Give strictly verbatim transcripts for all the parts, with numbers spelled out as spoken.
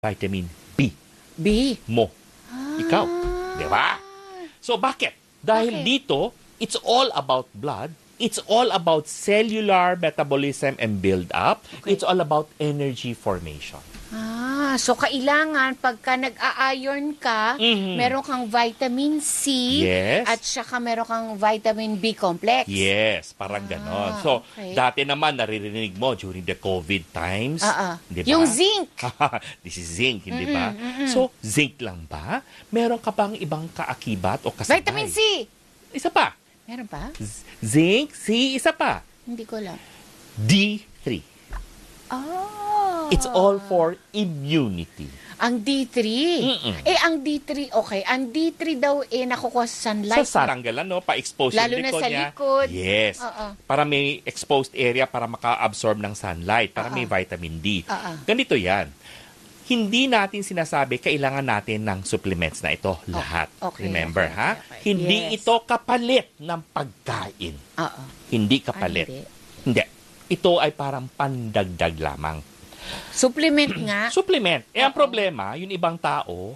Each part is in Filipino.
vitamin B B. mo. Ah. Ikaw. Di ba? So, bakit? Dahil Okay. dito, it's all about blood. It's all about cellular metabolism and build-up. Okay. It's all about energy formation. Ah, so kailangan pagka nag-a-iron ka, Mhm. meron kang vitamin C Yes. at saka meron kang vitamin B complex. Yes, parang Ah, ganon. So, okay. dati naman, naririnig mo during the COVID times. Ah, ah. Di ba? Yung zinc. This is zinc, hindi Mm-mm, ba? mm-mm. So, zinc lang ba? Meron ka bang ibang kaakibat o kasabay? Vitamin C. Isa pa. Meron pa? Z- Zinc, C, isa pa. Hindi ko alam. D three. Oh. It's all for immunity. Ang D three. Mm-mm. Eh, ang D three, okay. Ang D three daw eh nakukuha sa sunlight. Sa saranggalan, no? Pa-expose Lalo yung na likod sa niya. likod. Yes. Oo. Para may exposed area para maka-absorb ng sunlight. Para Oo. may vitamin D. Oo. Ganito yan. Hindi natin sinasabi kailangan natin ng supplements na ito. Lahat. okay, Remember, okay, ha? okay, okay. Hindi Yes. ito kapalit ng pagkain. Oo. Hindi Ah, kapalit. hindi. Hindi. Ito ay parang pandagdag lamang. Supplement nga. Supplement. Eh, ang Oo. problema, yung ibang tao,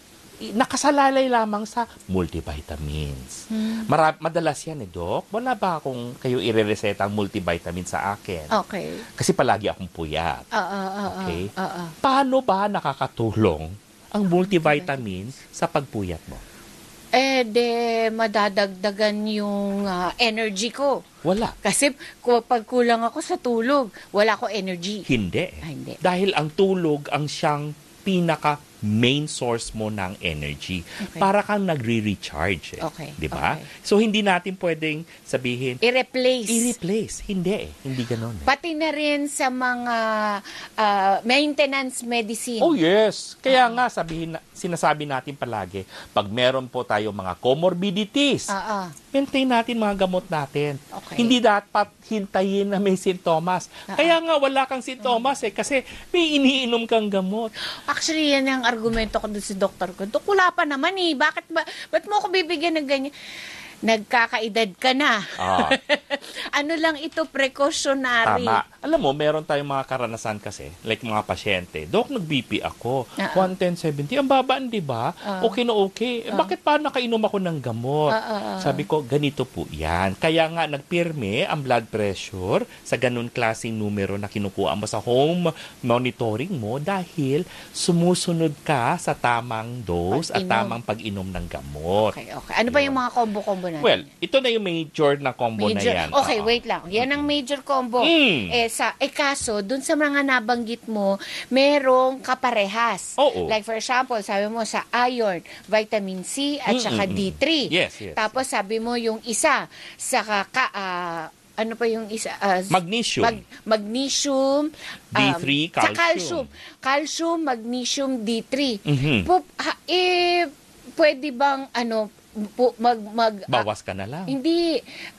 i- nakasalalay lamang sa multivitamins. Hmm. Mara- madalas yan eh, Doc. Wala ba akong kayo i-reseta ang multivitamin sa akin? Okay. Kasi palagi akong puyat. Oo, oo, Okay. oo, oo. Paano ba nakakatulong ang multivitamins sa pagpuyat mo? Eh, de, madadagdagan yung ah, energy ko. Wala. Kasi kung pag kulang ako sa tulog, wala ko energy. Hindi. Ah, hindi. Dahil ang tulog ang siyang pinaka main source mo ng energy. Okay. Para kang nagre-recharge. Eh. Okay, Di ba? okay. So, hindi natin pwedeng sabihin, I-replace. i-replace. Hindi eh. Hindi ganon eh. Pati na rin sa mga ah, maintenance medicine. Oh yes. Kaya nga sabihin na, sinasabi natin palagi, pag meron po tayo mga comorbidities, Oo. maintain natin mga gamot natin. Okay. Hindi dapat hintayin na may sintomas. Ah. Kaya nga wala kang sintomas eh kasi may iniinom kang gamot. Actually, yan ang argumento ko doon sa doktor ko. Dok, wala pa naman eh. Bakit ba, ba't mo ako bibigyan ng ganyan? Nagkakaedad ka na. Ah. Ano lang ito, precautionary. Tama. Alam mo, meron tayong mga karanasan kasi, like mga pasyente, Dok, nag-B P ako, Ah, ah. one ten seventy, ang babaan, di ba? Ah. Okay na okay. Eh, bakit pa nakainom ako ng gamot? Ah, ah, ah. Sabi ko, ganito po yan. Kaya nga, nagpirme ang blood pressure sa ganun klaseng numero na kinukuha mo sa home monitoring mo dahil sumusunod ka sa tamang dose at Pag-inom. tamang pag-inom ng gamot. Okay, okay. Ano ba yung mga combo-combo natin? Well, ito na yung major na combo major. na yan. Okay, Oo. wait lang. Yan ang major combo. Mm. Eh, sa, eh kaso, dun sa mga nabanggit mo, merong kaparehas. Oo. Like for example, sabi mo sa iron, vitamin C at saka Mm-mm. D three. Yes, yes. Tapos sabi mo yung isa, sa ka, ah, ano pa yung isa? Ah, Magnesium. Mag- magnesium. D three, Sa calcium. calcium. Calcium, magnesium, D three. Mhm. Po, ha, eh, pwede bang, ano, po, mag, mag, ah, Bawas ka na lang. hindi,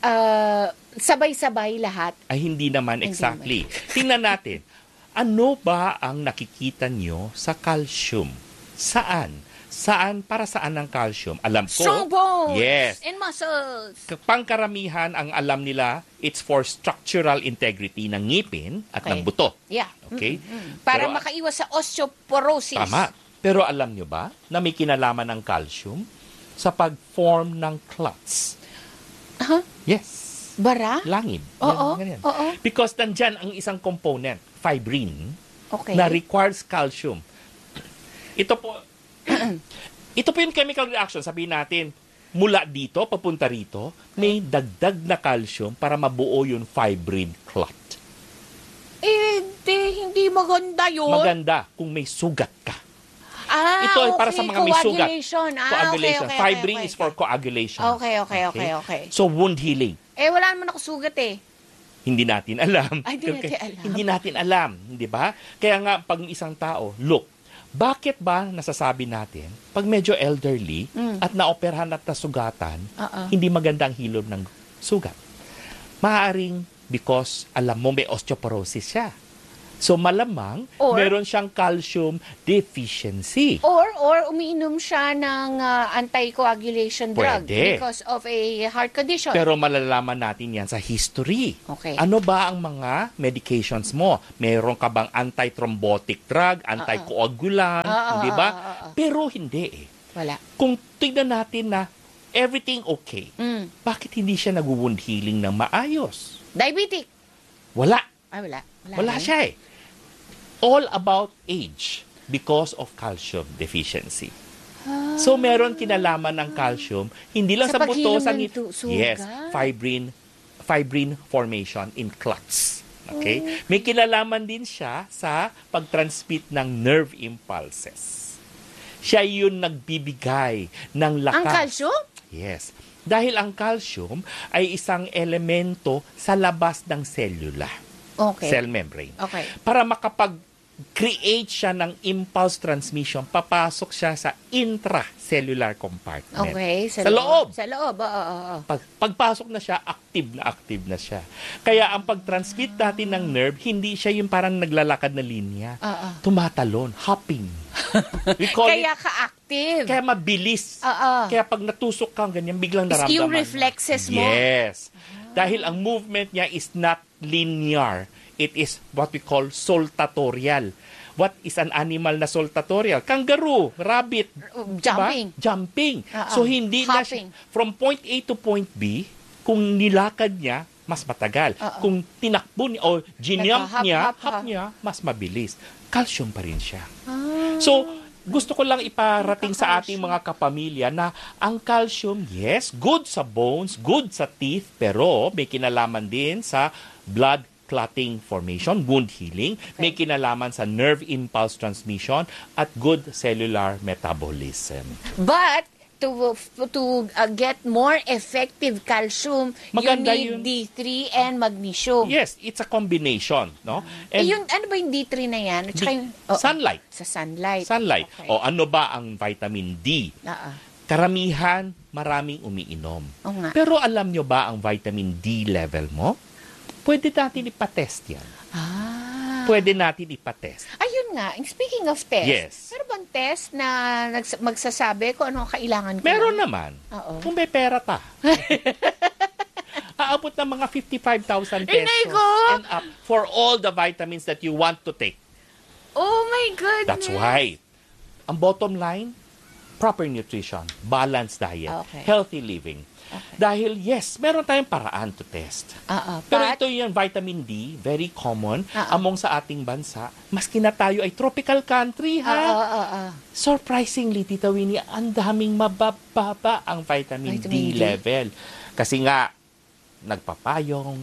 ah, sabay-sabay lahat. Ay, hindi naman Hindi exactly. Tingnan natin. Ano ba ang nakikita nyo sa calcium? Saan? Saan? Para saan ang calcium? Alam ko. Strong bones Yes. and muscles. Pangkaramihan, ang alam nila, it's for structural integrity ng ngipin at Okay. ng buto. Yeah. Okay? Mm-mm. Para Pero- makaiwas sa osteoporosis. Tama. Pero alam nyo ba na may kinalaman ng calcium sa pag-form ng clots? Huh? Yes. Bara? Langid. Oo. Ganyan, ganyan. Oo. Because nandyan ang isang component, fibrin, Okay. na requires calcium. Ito po, ito po yung chemical reaction. Sabihin natin, mula dito, papunta rito, may dagdag na calcium para mabuo yung fibrin clot. Eh, di, hindi maganda yun. Maganda kung may sugat ka. Ah, Ito ay okay. para sa mga may sugat. Coagulation. Ah, Coagulation. Okay, okay, Fibrin okay, is for coagulation. Okay, okay, okay, okay. So, wound healing. Eh, wala naman ako sugat eh. Hindi natin alam. Ay, hindi natin alam. Hindi natin alam, di ba? Kaya nga, pag isang tao, look, bakit ba nasasabi natin, pag medyo elderly Mm. at naoperahan at nasugatan, Oo. hindi maganda ang hilom ng sugat? Maaaring because, alam mo, may osteoporosis siya. So malamang, Or- meron siyang calcium deficiency. Or or umiinom siya ng ah, anticoagulation drug Pwede. because of a heart condition. Pero malalaman natin yan sa history. Okay. Ano ba ang mga medications mo? Meron ka bang antithrombotic drug, anticoagulant, Ah, ah, di ba? ah, ah, ah. Pero hindi eh. Wala. Kung tignan natin na everything okay, Mm. bakit hindi siya nag-wound healing ng maayos? Diabetic. Wala. Ay, wala. Wala, Wala eh. siya eh. All about age because of calcium deficiency. So meron kinalaman ng calcium, hindi lang Sa sa, buto, paghilom sa ng ngit- tu- sugat. Yes, fibrin fibrin formation in clots. Okay? Oh. May kinalaman din siya sa pag-transmit ng nerve impulses. Siya yun nagbibigay ng lakas. Ang calcium? Yes. Dahil ang calcium ay isang elemento sa labas ng selula, Okay. cell membrane. Okay. Para makapag-create siya ng impulse transmission, papasok siya sa intracellular compartment. Okay. Sa loob. Sa loob. Oo, oo, oo. Pag, pagpasok na siya, active na active na siya. Kaya ang pag-transmit natin ng nerve, hindi siya yung parang naglalakad na linya. Oo. Tumatalon, hopping. We call Kaya it, ka-active. kaya mabilis. Oo. Kaya pag natusok ka, ganyan, biglang Is naramdaman. yung mo. reflexes mo. Yes. Dahil ang movement niya is not linear. It is what we call saltatorial. What is an animal na saltatorial? Kangaroo, rabbit. Jumping. Diba? Jumping. Oo. So, hindi na siya, Hopping. from point A to point B, kung nilakad niya, mas matagal. Oo. Kung tinakbo niya o ginump Nagka-hop, niya, hop, hop hop. niya, mas mabilis. Calcium pa rin siya. Ah. So, gusto ko lang iparating sa Calcium. ating mga kapamilya na ang calcium, yes, good sa bones, good sa teeth, pero may kinalaman din sa blood clotting formation, wound healing, may kinalaman sa nerve impulse transmission, at good cellular metabolism. But, to to uh, get more effective calcium, Maganda you yun. need D three and magnesium. Yes, it's a combination, no? eh, yun, ano ba yung D three na yan? At saka Di- yung, oo, sunlight. Sa sunlight. Sunlight. Okay. O ano ba ang vitamin D? Oo. Karamihan, maraming umiinom. Oo nga. Pero alam nyo ba ang vitamin D level mo? Pwede natin ipatest yan. Ah. Pwede natin ipatest. Ayun nga, speaking of test, Yes. meron bang test na nags- magsasabi kung ano ang kailangan ko? Meron lang? naman. Oo. Kung may pera ta. Aabot ng mga fifty-five thousand pesos Inay ko! and up for all the vitamins that you want to take. Oh my goodness. That's why. Ang bottom line, proper nutrition, balanced diet, Okay. healthy living. Okay. Dahil yes, meron tayong paraan to test. Oo. Pero But, ito yung vitamin D, very common Oo. among sa ating bansa. Maski na tayo ay tropical country, Oo, ha? oo, oo. Surprisingly, Tita Winnie, ang daming mabababa ang vitamin, Vitamin D. D level. Kasi nga, nagpapayong,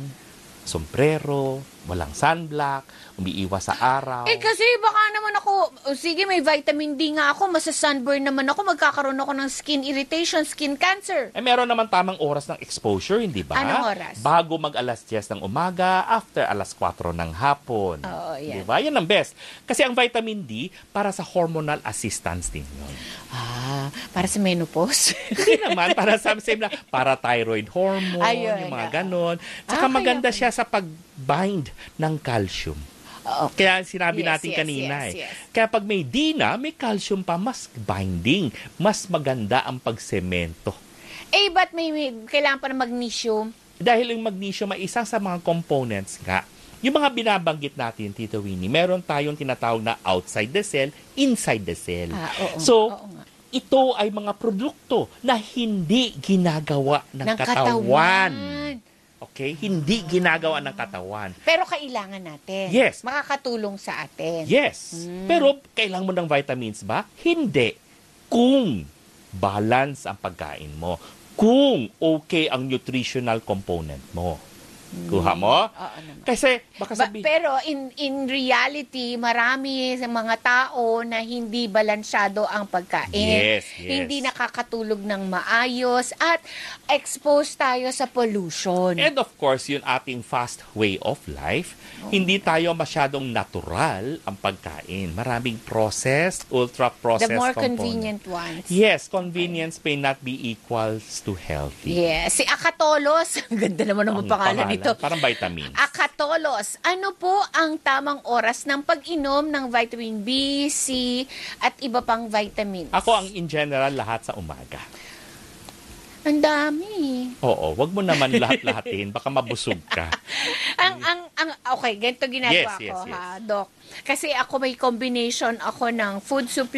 sombrero, walang sunblock, umiiwas sa araw. Eh kasi baka naman ako, oh, sige may vitamin D nga ako, masa-sunburn naman ako, magkakaroon ako ng skin irritation, skin cancer. Eh, meron naman tamang oras ng exposure, hindi ba? Anong oras? Bago mag alas diyes ng umaga, after alas kwatro ng hapon. Oo, yan. Di ba? Yan ang best. Kasi ang vitamin D, para sa hormonal assistance din yun. Ah, para sa menopause. Hindi naman, para sa same na, para thyroid hormone, Ayun, yung mga oo. ganon. Ah, Tsaka kaya maganda pala. siya sa pag-bind ng calcium. Oo. Kaya sinabi Yes, natin yes, kanina yes, eh. yes. Kaya pag may D na, may calcium pa, mas binding. Mas maganda ang pagsemento. Eh, ba't may, may kailangan pa ng magnesium? Dahil yung magnesium ay isang sa mga components nga. Yung mga binabanggit natin, Tito Winnie, meron tayong tinatawag na outside the cell, inside the cell. Ah, oo. So, Oo nga. ito ay mga produkto na hindi ginagawa ng, Ng katawan. katawan. Okay? Hindi ginagawa ng katawan. Pero kailangan natin. Yes. Makakatulong sa atin. Yes. Hmm. Pero kailangan mo ng vitamins ba? Hindi. Kung balance ang pagkain mo. Kung okay ang nutritional component mo. Kuha mo? Oo naman. Kasi baka Ba- sabi, pero in in reality, marami sa mga tao na hindi balansyado ang pagkain. Yes, yes. Hindi nakakatulog ng maayos at exposed tayo sa pollution. and of course, yun ating fast way of life, hindi tayo masyadong natural ang pagkain. Maraming processed, ultra-processed The more component. convenient ones. Yes, convenience may not be equals to healthy. Yes. Si Akatolos. Ang ganda naman ng Ang pangalan pangalan ito. Parang vitamins. Akatolos. Ano po ang tamang oras ng pag-inom ng vitamin B, C, at iba pang vitamins? Ako ang in general lahat sa umaga. Ang dami. Oo, wag mo naman lahat-lahatin. Baka mabusog ka. ang, ang, ang, okay, ganito ginagawa Yes, yes, ko, yes. ha, Doc. Kasi ako may combination ako ng food supplement